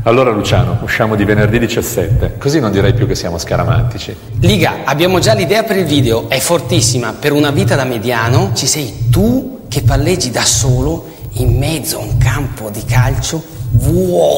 Allora Luciano, usciamo di venerdì 17, così non direi più che siamo scaramantici. Liga, abbiamo già l'idea per il video, è fortissima. Per una vita da mediano ci sei tu che palleggi da solo in mezzo a un campo di calcio vuoto.